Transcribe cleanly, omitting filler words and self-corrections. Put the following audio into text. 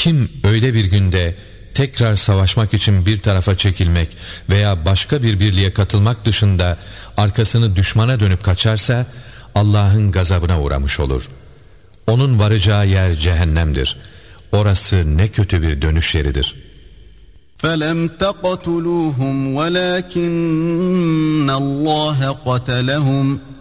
Kim öyle bir günde tekrar savaşmak için bir tarafa çekilmek veya başka bir birliğe katılmak dışında arkasını düşmana dönüp kaçarsa Allah'ın gazabına uğramış olur. Onun varacağı yer cehennemdir. Orası ne kötü bir dönüş yeridir. فَلَمْ تَقْتُلُوهُمْ وَلَكِنَّ اللّٰهَ قَتَلَهُمْ